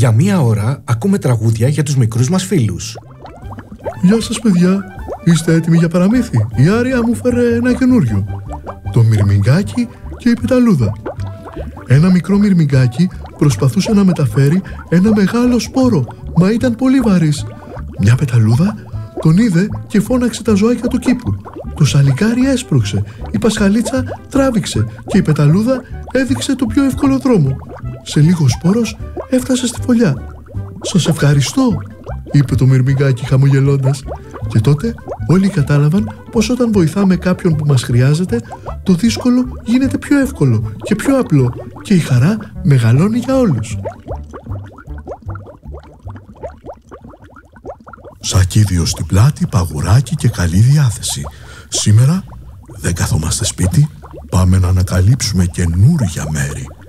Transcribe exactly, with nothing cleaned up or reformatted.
Για μία ώρα ακούμε τραγούδια για τους μικρούς μας φίλους. Γεια σας παιδιά, είστε έτοιμοι για παραμύθι? Η Άρια μου φέρε ένα καινούριο. Το Μυρμηγκάκι και η Πεταλούδα. Ένα μικρό μυρμηγκάκι προσπαθούσε να μεταφέρει ένα μεγάλο σπόρο, μα ήταν πολύ βαρύς. Μια πεταλούδα τον είδε και φώναξε τα ζωάκια του κήπου. Το σαλικάρι έσπρωξε, η πασχαλίτσα τράβηξε και η πεταλούδα έδειξε το πιο εύκολο δρόμο. Σε λίγο ο σπόρος έφτασε στη φωλιά. «Σας ευχαριστώ», είπε το μυρμηγκάκι χαμογελώντας. Και τότε όλοι κατάλαβαν πως όταν βοηθάμε κάποιον που μας χρειάζεται, το δύσκολο γίνεται πιο εύκολο και πιο απλό και η χαρά μεγαλώνει για όλους. Σακίδιο στην πλάτη, παγουράκι και καλή διάθεση. Σήμερα δεν καθόμαστε σπίτι, πάμε να ανακαλύψουμε καινούργια μέρη.